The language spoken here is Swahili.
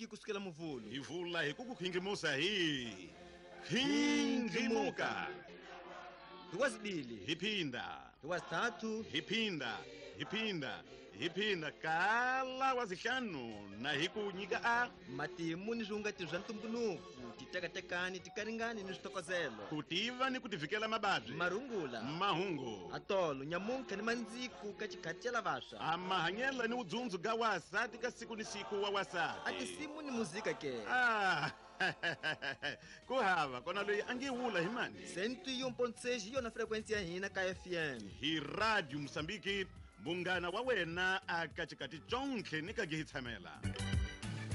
wiki kusukela muvulu. Ivula hikukukhingrimusa hi. Khingrimuka. Hiwazibili. Hipinda. Hiwazithathu. Hipinda kala wazihlanu na hikunyika a matimu ni zungati za ntumbulufu titekatekani tikaringani ni switokozelo kutiva ni kutivikela mabadzi marungula mahungu atolo nyamunka ni mandziku kachikhatela vasha amahanyela ni udzunzu ga wasati ka siku ni siku wa wasati atisimu ni muzika ke kuhava kona loyi angiwula hi mani 101.6 yona frequência hina ka FM hi Radio Msambiki mbungana wa wena aka chikati chonke ni ka gihitshamela